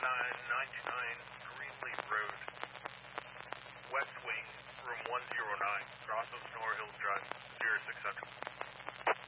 9999 Greenleaf Road, West Wing, room 109, Crossing Snorer Hills Drive, 0600.